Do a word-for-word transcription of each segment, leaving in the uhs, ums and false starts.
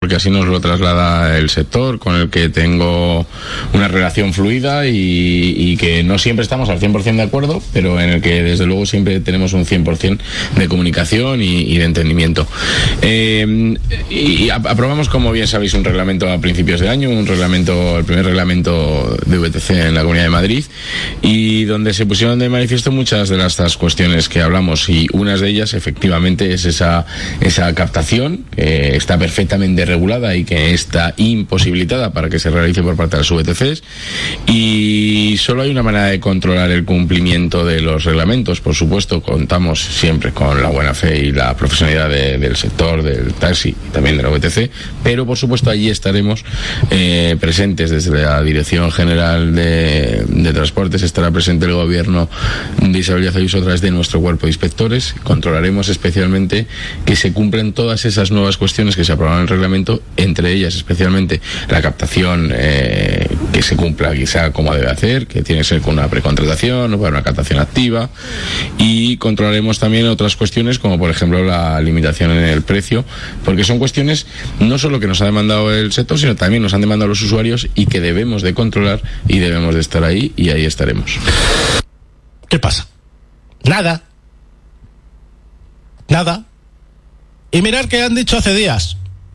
porque así nos lo traslada el sector, con el que tengo una relación fluida y, y que no siempre estamos al cien por ciento de acuerdo, pero en el que desde luego siempre tenemos un cien por ciento de comunicación y, y de entendimiento. Eh, y aprobamos, como bien sabéis, un reglamento a principios de año, un reglamento, el primer reglamento de V T C en la Comunidad de Madrid, y donde se pusieron de manifiesto muchas de las, estas cuestiones que hablamos, y unas de ellas efectivamente es esa, esa captación que está perfectamente regulada y que está imposibilitada para que se realice por parte de las V T Cs, y solo hay una manera de controlar el cumplimiento de los reglamentos. Por supuesto, contamos siempre con la buena fe y la profesionalidad de, del sector, del taxi y también de la V T C, pero por supuesto allí estaremos eh, presentes desde la Dirección General de, de Transportes, estará presente el Gobierno de Isabel Díaz Ayuso a través de nuestro cuerpo de inspectores. Controlaremos especialmente que se cumplan todas esas nuevas cuestiones que se aprobaron en el reglamento, entre ellas especialmente la captación, eh, que se cumpla quizá como debe hacer, que tiene que ser con una precontratación o para una captación activa, y controlaremos también otras cuestiones como por ejemplo la limitación en el precio, porque son cuestiones no solo que nos ha demandado el sector, sino también nos han demandado los usuarios y que debemos de controlar y debemos de estar ahí, y ahí estaremos. ¿Qué pasa? Nada. Nada. Y mirad que han dicho hace días.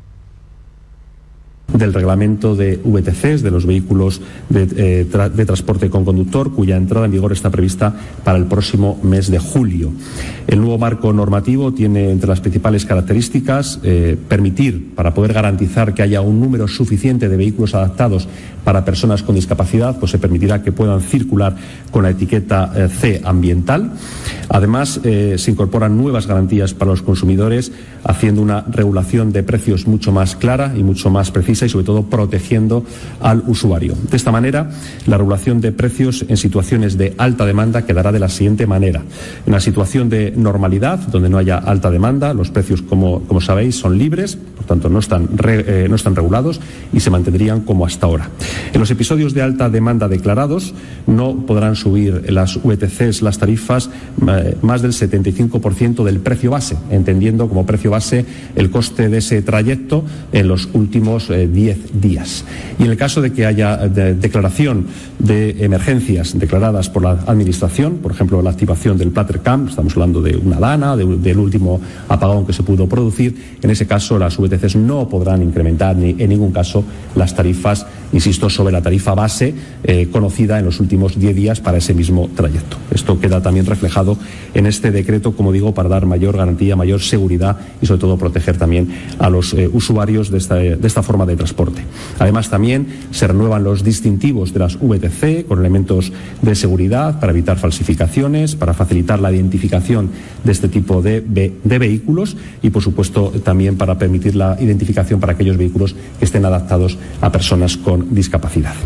Del reglamento de V T Cs, de los vehículos de, eh, tra- de transporte con conductor, cuya entrada en vigor está prevista para el próximo mes de julio. El nuevo marco normativo tiene entre las principales características eh, permitir, para poder garantizar que haya un número suficiente de vehículos adaptados para personas con discapacidad, pues se permitirá que puedan circular con la etiqueta eh, C ambiental. Además, eh, se incorporan nuevas garantías para los consumidores, haciendo una regulación de precios mucho más clara y mucho más precisa, y sobre todo protegiendo al usuario. De esta manera, la regulación de precios en situaciones de alta demanda quedará de la siguiente manera. En la situación de normalidad, donde no haya alta demanda, los precios, como, como sabéis, son libres, por tanto no están, re, eh, no están regulados y se mantendrían como hasta ahora. En los episodios de alta demanda declarados, no podrán subir las V T Cs las tarifas eh, más del setenta y cinco por ciento del precio base, entendiendo como precio base el coste de ese trayecto en los últimos eh, diez días. Y en el caso de que haya de declaración de emergencias declaradas por la Administración, por ejemplo, la activación del Plattercam, estamos hablando de una dana, de, del último apagón que se pudo producir, en ese caso las V T Cs no podrán incrementar ni en ningún caso las tarifas, insisto, sobre la tarifa base eh, conocida en los últimos diez días para ese mismo trayecto. Esto queda también reflejado en este decreto, como digo, para dar mayor garantía, mayor seguridad y sobre todo proteger también a los eh, usuarios de esta, de esta forma de transporte. Además, también se renuevan los distintivos de las V T C con elementos de seguridad para evitar falsificaciones, para facilitar la identificación de este tipo de, de vehículos y, por supuesto, también para permitir la identificación para aquellos vehículos que estén adaptados a personas con discapacidad.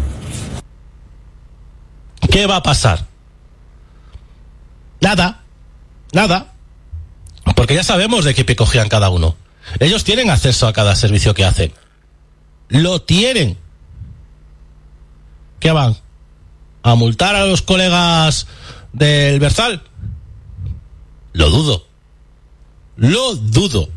¿Qué va a pasar? Nada. Nada. Porque ya sabemos de qué pie cogían cada uno. Ellos tienen acceso a cada servicio que hacen. Lo tienen. ¿Qué van? ¿A multar a los colegas del Berzal? Lo dudo. Lo dudo.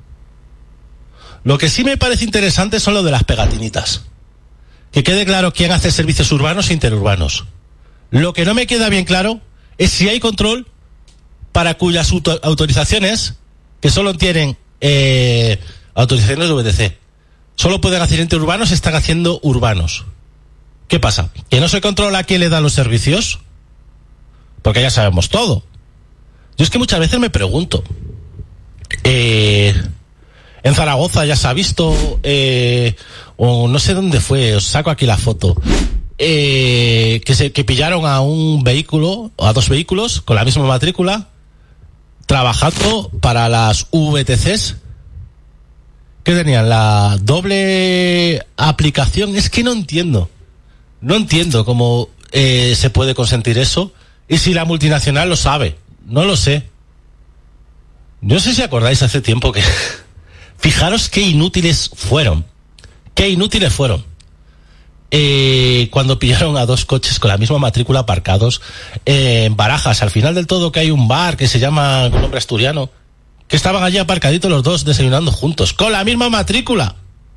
Lo que sí me parece interesante son lo de las pegatinitas. Que quede claro quién hace servicios urbanos e interurbanos. Lo que no me queda bien claro es si hay control para cuyas auto- autorizaciones, que solo tienen eh, autorizaciones de V T C, solo pueden hacer interurbanos, están haciendo urbanos. ¿Qué pasa? ¿Que no se controla a quién le da los servicios? Porque ya sabemos todo. Yo es que muchas veces me pregunto, eh, en Zaragoza ya se ha visto, eh, o no sé dónde fue, os saco aquí la foto, eh, que se que pillaron a un vehículo, a dos vehículos con la misma matrícula, trabajando para las V T Cs. ¿Qué tenían? La doble aplicación. Es que no entiendo. No entiendo cómo eh, se puede consentir eso. Y si la multinacional lo sabe. No lo sé. No sé si acordáis hace tiempo que... Fijaros qué inútiles fueron. Qué inútiles fueron. Eh, cuando pillaron a dos coches con la misma matrícula aparcados eh, en Barajas, al final del todo, que hay un bar que se llama con nombre asturiano, que estaban allí aparcaditos los dos desayunando juntos, con la misma matrícula.